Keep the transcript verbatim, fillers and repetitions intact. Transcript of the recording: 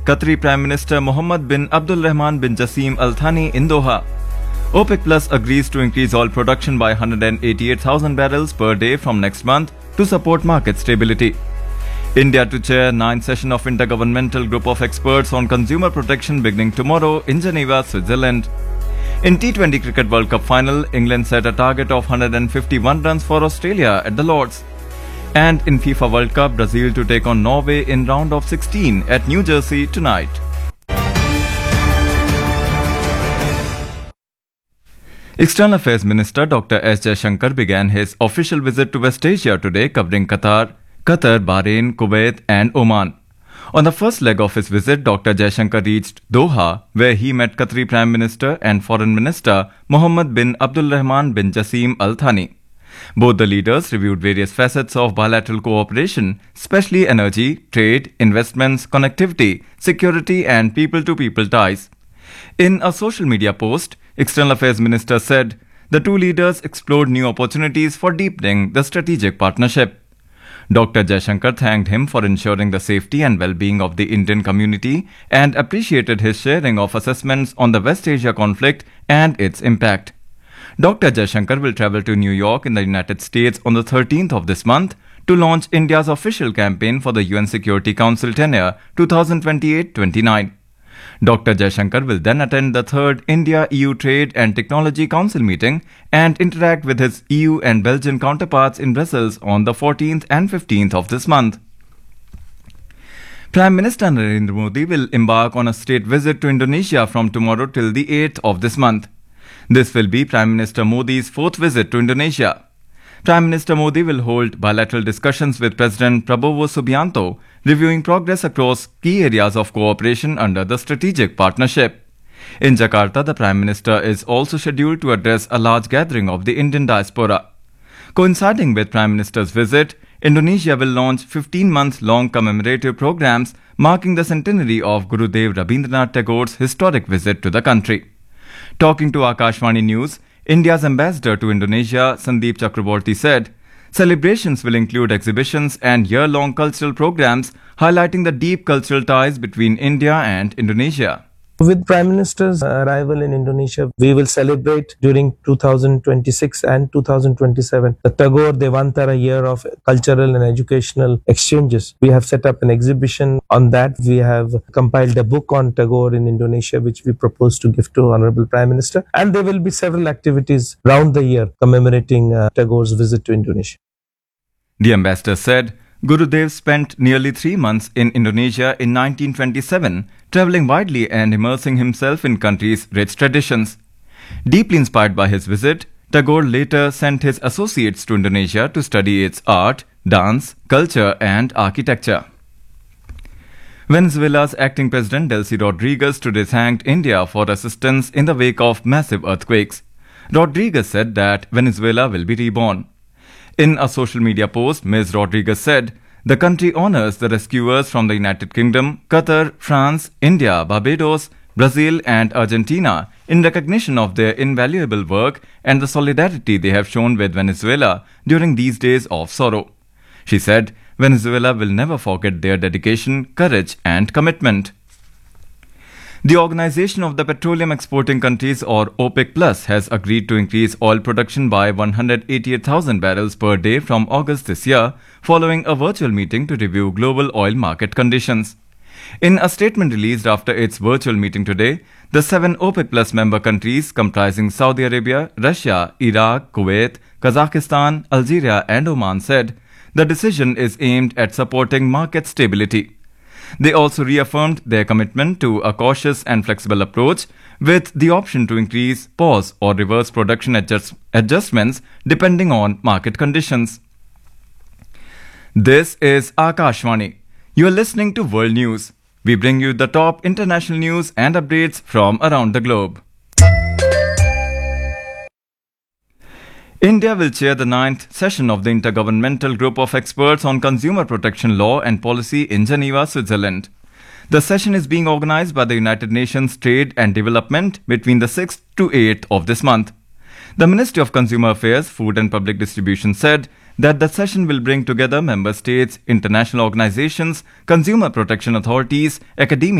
Qatari Prime Minister Mohammed bin Abdul Rahman bin Jassim Al Thani in Doha. OPEC Plus agrees to increase oil production by one hundred eighty-eight thousand barrels per day from next month to support market stability. India to chair ninth session of Intergovernmental Group of Experts on Consumer Protection beginning tomorrow in Geneva, Switzerland. In T twenty Cricket World Cup final, England set a target of one hundred fifty-one runs for Australia at the Lords. And in FIFA World Cup, Brazil to take on Norway in round of sixteen at New Jersey tonight. External Affairs Minister Doctor S Jaishankar began his official visit to West Asia today, covering Qatar, Qatar, Bahrain, Kuwait and Oman. On the first leg of his visit, Doctor Jaishankar reached Doha, where he met Qatari Prime Minister and Foreign Minister Mohammed bin Abdul Rahman bin Jassim Al Thani. Both the leaders reviewed various facets of bilateral cooperation, especially energy, trade, investments, connectivity, security and people-to-people ties. In a social media post, External Affairs Minister said the two leaders explored new opportunities for deepening the strategic partnership. Doctor Jaishankar thanked him for ensuring the safety and well-being of the Indian community and appreciated his sharing of assessments on the West Asia conflict and its impact. Doctor Jaishankar will travel to New York in the United States on the thirteenth of this month to launch India's official campaign for the U N Security Council tenure twenty twenty-eight to twenty-nine. Doctor Jaishankar will then attend the third India-E U Trade and Technology Council meeting and interact with his E U and Belgian counterparts in Brussels on the fourteenth and fifteenth of this month. Prime Minister Narendra Modi will embark on a state visit to Indonesia from tomorrow till the eighth of this month. This will be Prime Minister Modi's fourth visit to Indonesia. Prime Minister Modi will hold bilateral discussions with President Prabowo Subianto, reviewing progress across key areas of cooperation under the strategic partnership. In Jakarta, the Prime Minister is also scheduled to address a large gathering of the Indian diaspora. Coinciding with Prime Minister's visit, Indonesia will launch fifteen-month-long commemorative programs marking the centenary of Gurudev Rabindranath Tagore's historic visit to the country. Talking to Akashvani News, India's ambassador to Indonesia, Sandeep Chakraborty, said, celebrations will include exhibitions and year-long cultural programs highlighting the deep cultural ties between India and Indonesia. With Prime Minister's arrival in Indonesia, we will celebrate during two thousand twenty-six and two thousand twenty-seven the Tagore Devantara year of cultural and educational exchanges. We have set up an exhibition on that. We have compiled a book on Tagore in Indonesia, which we propose to give to Honorable Prime Minister. And there will be several activities round the year commemorating uh, Tagore's visit to Indonesia. The ambassador said, Gurudev spent nearly three months in Indonesia in nineteen twenty-seven, travelling widely and immersing himself in country's rich traditions. Deeply inspired by his visit, Tagore later sent his associates to Indonesia to study its art, dance, culture and architecture. Venezuela's acting president Delcy Rodriguez today thanked India for assistance in the wake of massive earthquakes. Rodriguez said that Venezuela will be reborn. In a social media post, Miz Rodriguez said, the country honors the rescuers from the United Kingdom, Qatar, France, India, Barbados, Brazil and Argentina in recognition of their invaluable work and the solidarity they have shown with Venezuela during these days of sorrow. She said, Venezuela will never forget their dedication, courage and commitment. The Organization of the Petroleum Exporting Countries or OPEC Plus has agreed to increase oil production by one hundred eighty-eight thousand barrels per day from August this year, following a virtual meeting to review global oil market conditions. In a statement released after its virtual meeting today, the seven OPEC Plus member countries comprising Saudi Arabia, Russia, Iraq, Kuwait, Kazakhstan, Algeria and Oman said the decision is aimed at supporting market stability. They also reaffirmed their commitment to a cautious and flexible approach with the option to increase, pause or reverse production adjust adjustments depending on market conditions. This is Akashvani. You are listening to World News. We bring you the top international news and updates from around the globe. India will chair the ninth session of the Intergovernmental Group of Experts on Consumer Protection Law and Policy in Geneva, Switzerland. The session is being organized by the United Nations Trade and Development between the sixth to eighth of this month. The Ministry of Consumer Affairs, Food and Public Distribution said that the session will bring together member states, international organizations, consumer protection authorities, academia,